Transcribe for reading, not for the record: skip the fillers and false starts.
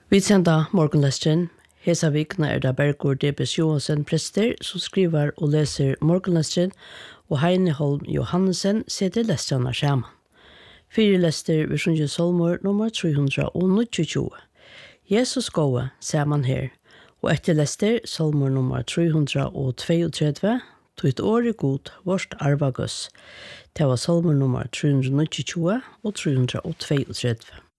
Vi sender morgenlesteren. Hesa vikna det Bergur D.B.S. Johansen prester som skriver og leser morgenlesteren, og Heine Holm Johannesen setter lestrarna sammen. Fire lester ved Sundsjø Solmor nummer 329. Jesus gåe, ser man her, og etter lester Solmor nummer 332, Tøyt åre god, vårt arvagus. Det var Solmor nummer 329 og 332.